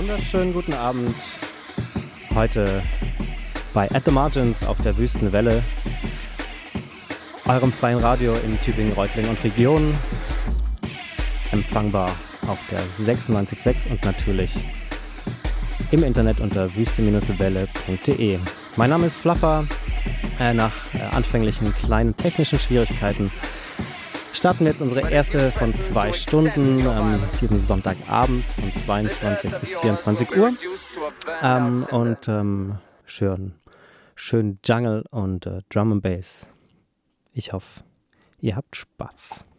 wunderschönen guten Abend. Heute bei At the Margins auf der Wüstenwelle, eurem freien Radio in Tübingen, Reutlingen und Region. Empfangbar auf der 96.6 und natürlich im Internet unter wüste-welle.de. Mein Name ist Fluffer. Nach anfänglichen kleinen technischen Schwierigkeiten starten wir jetzt unsere erste von 2 Stunden am jeden Sonntagabend von 22 bis 24 Uhr. Schön Jungle und Drum and Bass. Ich hoffe, ihr habt Spaß.